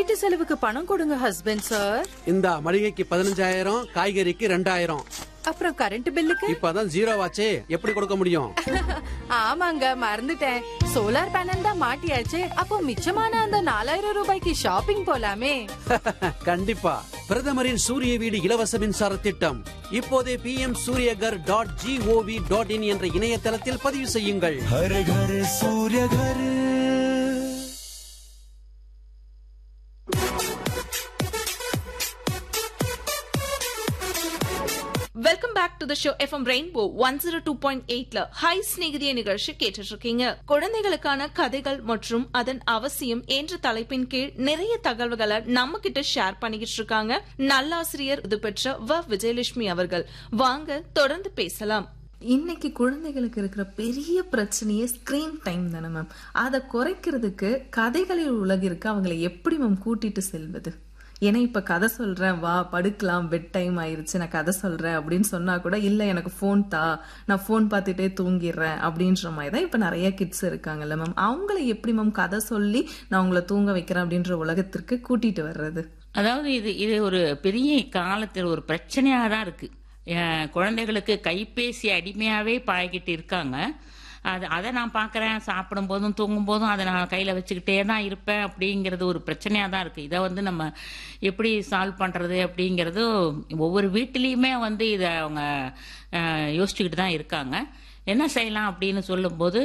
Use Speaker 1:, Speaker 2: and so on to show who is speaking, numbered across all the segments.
Speaker 1: வீட்டு செலவுக்கு பணம் கொடுங்க ஹஸ்பண்ட் சார்.
Speaker 2: இந்த மளிகைக்கு 15,000, காய்கறிக்கு 2,000.
Speaker 1: அப்புறம் கரண்ட் பில்லுக்கு
Speaker 2: இப்பதான் ஜீரோ ஆச்சே, எப்படி கொடுக்க முடியும்?
Speaker 1: ஆமாங்க, மறந்துட்டேன். சோலார் பேனல் தான் மாட்டியாச்சு. அப்போ மிச்சமான அந்த 4,000 ரூபாய்க்கு ஷாப்பிங் போலாமே.
Speaker 2: கண்டிப்பா. பிரதமரின் சூரிய வீடு இலவச மின்சார திட்டம் இப்போதே pmsuryagar.gov.in என்ற இணையதளத்தில் பதிவு செய்யுங்கள்.
Speaker 3: हर घर सूर्य घर.
Speaker 4: Welcome back to the show. FM rainbow 102.8ல high ஸ்நேகிதிய நிகழ்ச்சி கேட்டுட்டு இருக்கீங்க. குழந்தைகளுக்கான கதைகள் மற்றும் அதன் அவசியம் என்ற தலைப்பின் கீழ் நிறைய தகவல்களை நம்ம கிட்ட ஷேர் பண்ணிக்கிட்டு இருக்காங்க நல்லாசிரியர் இது பெற்ற விஜயலட்சுமி அவர்கள். வாங்க தொடர்ந்து பேசலாம்.
Speaker 5: இன்னைக்கு குழந்தைகளுக்கு இருக்கிற பெரிய பிரச்சனையே ஸ்கிரீன் டைம் தானே மேம். அதை குறைக்கிறதுக்கு கதைகளில் உலகிற்கு அவங்களை எப்படி மேம் கூட்டிட்டு செல்வது? ஏன்னா இப்ப கதை சொல்றேன், வா படுக்கலாம், பெட் டைம் ஆயிருச்சு, நான் கதை சொல்றேன் அப்படின்னு சொன்னா கூட இல்ல எனக்கு போன் தா, நான் போன் பார்த்துட்டே தூங்கிடுறேன் அப்படின்ற மாதிரி தான் இப்ப நிறைய கிட்ஸ் இருக்காங்கல்ல மேம். அவங்கள எப்படி மேம் கதை சொல்லி நான் உங்களை தூங்க வைக்கிறேன் அப்படின்ற உலகத்திற்கு கூட்டிட்டு வர்றது?
Speaker 6: அதாவது இது ஒரு பெரிய காலத்தில் ஒரு பிரச்சனையாக தான் இருக்கு. குழந்தைகளுக்கு கைபேசி அடிமையாவே பழகிட்டு இருக்காங்க. அதை நான் பார்க்குறேன், சாப்பிடும் போதும் தூங்கும் போதும் அதை நான் கையில் வச்சுக்கிட்டே தான் இருப்பேன் அப்படிங்கிறது ஒரு பிரச்சனையாக தான் இருக்குது. இதை நம்ம எப்படி சால்வ் பண்ணுறது அப்படிங்கிறது ஒவ்வொரு வீட்டிலையுமே இதை அவங்க யோசிச்சுக்கிட்டு தான் இருக்காங்க. என்ன செய்யலாம் அப்படின்னு சொல்லும்போது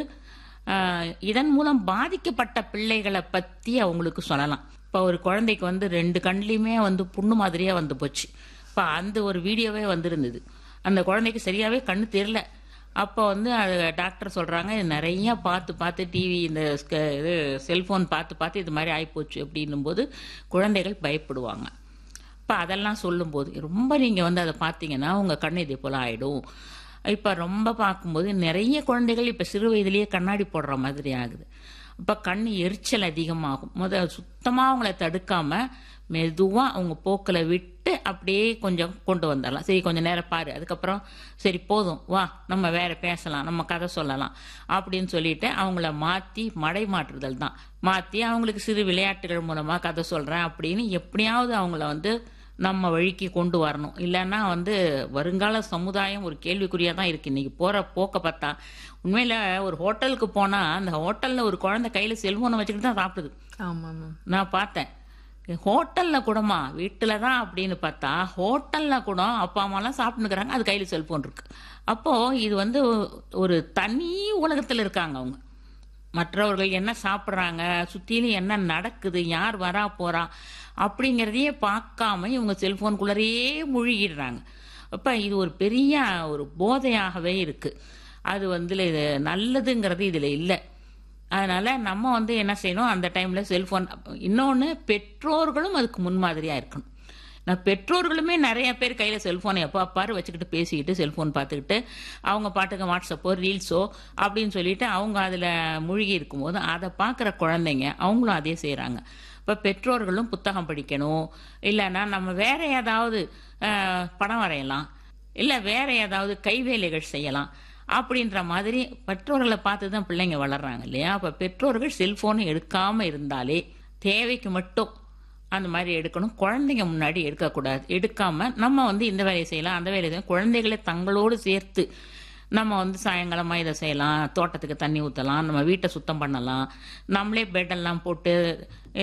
Speaker 6: இதன் மூலம் பாதிக்கப்பட்ட பிள்ளைகளை பற்றி அவங்களுக்கு சொல்லலாம். இப்போ ஒரு குழந்தைக்கு 2 கண்லேயுமே புண்ணு மாதிரியாக போச்சு. இப்போ அந்த ஒரு வீடியோவே வந்திருந்தது. அந்த குழந்தைக்கு சரியாகவே கண்ணு தெரியல. அப்போ அது டாக்டர் சொல்கிறாங்க, இது நிறையா பார்த்து டிவி இந்த இது செல்ஃபோன் பார்த்து இது மாதிரி ஆகிப்போச்சு அப்படின்னும் போது குழந்தைகள் பயப்படுவாங்க. இப்போ அதெல்லாம் சொல்லும்போது ரொம்ப நீங்கள் அதை பார்த்தீங்கன்னா உங்கள் கண் இதே போல் ஆகிடும். இப்போ ரொம்ப பார்க்கும்போது நிறைய குழந்தைகள் இப்போ சிறு வயதிலேயே கண்ணாடி போடுற மாதிரி ஆகுது. இப்போ கண் எரிச்சல் அதிகமாகும். சுத்தமாக அவங்கள தடுக்காமல் மெதுவாக அவங்க போக்கில் விட்டு அப்படியே கொஞ்சம் கொண்டு வந்துடலாம். சரி கொஞ்சம் நேரம் பாரு, அதுக்கப்புறம் சரி போதும் வா நம்ம வேற பேசலாம், நம்ம கதை சொல்லலாம் அப்படின்னு சொல்லிட்டு அவங்கள மாற்றி மாற்றுதல் தான். மாற்றி அவங்களுக்கு சிறு விளையாட்டுகள் மூலமாக கதை சொல்கிறேன் அப்படின்னு எப்படியாவது அவங்கள நம்ம வழிக்கு கொண்டு வரணும். இல்லைன்னா வருங்கால சமுதாயம் ஒரு கேள்விக்குறியாக தான் இருக்குது. இன்றைக்கி போகிற போக்க பார்த்தா உண்மையில் ஒரு ஹோட்டலுக்கு போனால் அந்த ஹோட்டலில் ஒரு குழந்தை கையில் செல்ஃபோனை வச்சுக்கிட்டு தான் சாப்பிடுது.
Speaker 5: ஆமாம், நான்
Speaker 6: பார்த்தேன். ஹோட்டலில் கூடமா, வீட்டில் தான் அப்படின்னு பார்த்தா ஹோட்டலில் கூட அப்பா அம்மாலாம் சாப்பிட்டுக்கிறாங்க, அது கையில் செல்ஃபோன் இருக்குது. அப்போது இது ஒரு தனி உலகத்தில் இருக்காங்க அவங்க. மற்றவர்கள் என்ன சாப்பிட்றாங்க, சுற்றிலும் என்ன நடக்குது, யார் வரா போகிறா அப்படிங்கிறதையே பார்க்காம இவங்க செல்ஃபோனுக்குள்ளரையே மூழ்கிடுறாங்க. அப்போ இது ஒரு பெரிய ஒரு போதையாகவே இருக்குது. அது இது நல்லதுங்கிறது இதில் இல்லை. அதனால் நம்ம என்ன செய்யணும், அந்த டைமில் செல்ஃபோன். இன்னொன்று பெற்றோர்களும் அதுக்கு முன்மாதிரியாக இருக்கணும். பெற்றோர்களுமே நிறைய பேர் கையில் செல்ஃபோனை எப்போ அப்பாரு வச்சுக்கிட்டு பேசிக்கிட்டு செல்ஃபோன் பார்த்துக்கிட்டு அவங்க பாட்டுக்கு வாட்ஸ்அப்போ ரீல்ஸோ அப்படின்னு சொல்லிட்டு அவங்க அதில் மூழ்கி இருக்கும்போது அதை பார்க்குற குழந்தைங்க அவங்களும் அதே செய்கிறாங்க. இப்போ பெற்றோர்களும் புத்தகம் படிக்கணும், இல்லைன்னா நம்ம வேற ஏதாவது படம் வரையலாம், இல்லை வேற ஏதாவது கைவேலைகள் செய்யலாம் அப்படின்ற மாதிரி பெற்றோர்களை பார்த்து தான் பிள்ளைங்க வளர்றாங்க இல்லையா? அப்போ பெற்றோர்கள் செல்ஃபோனை எடுக்காமல் இருந்தாலே, தேவைக்கு மட்டும் அந்த மாதிரி எடுக்கணும். குழந்தைங்க முன்னாடி எடுக்கக்கூடாது. எடுக்காமல் நம்ம இந்த வேலையை செய்யலாம், அந்த வேலையை செய்யலாம். குழந்தைகளை தங்களோடு சேர்த்து நம்ம சாயங்காலமாக இதை செய்யலாம், தோட்டத்துக்கு தண்ணி ஊற்றலாம், நம்ம வீட்டை சுத்தம் பண்ணலாம், நம்மளே பெட்டெல்லாம் போட்டு